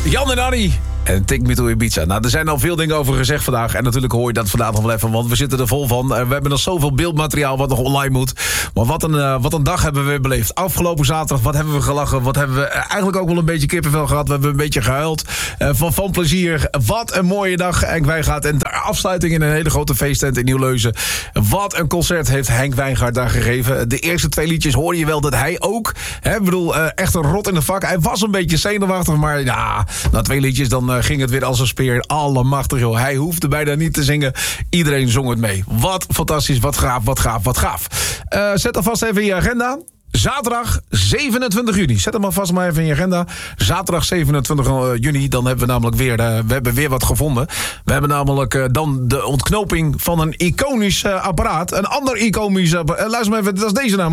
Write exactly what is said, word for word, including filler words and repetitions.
Jan en Annie. En Take Me to Ibiza. Nou, er zijn al veel dingen over gezegd vandaag. En natuurlijk hoor je dat vandaag nog wel even. Want we zitten er vol van. We hebben nog zoveel beeldmateriaal wat nog online moet. Maar wat een, uh, wat een dag hebben we weer beleefd. Afgelopen zaterdag, wat hebben we gelachen. Wat hebben we eigenlijk ook wel een beetje kippenvel gehad. We hebben een beetje gehuild. Uh, van, van plezier. Wat een mooie dag. Henk Wijngaard. En de afsluiting in een hele grote feesttent in Nieuw-Leuzen. Wat een concert heeft Henk Wijngaard daar gegeven. De eerste twee liedjes hoorde je wel dat hij ook... Hè, ik bedoel, uh, echt een rot in de vak. Hij was een beetje zenuwachtig. Maar ja, na twee liedjes dan... Uh, ging het weer als een speer. Allemachtig, joh. Hij hoefde bijna niet te zingen. Iedereen zong het mee. Wat fantastisch, wat gaaf, wat gaaf, wat gaaf. Uh, zet alvast even in je agenda. Zaterdag zevenentwintig juni. Zet hem alvast maar even in je agenda. Zaterdag zevenentwintig juni. Dan hebben we namelijk weer, uh, we hebben weer wat gevonden. We hebben namelijk uh, dan de ontknoping van een iconisch uh, apparaat. Een ander iconisch apparaat. Uh, luister maar even, dat is deze namelijk.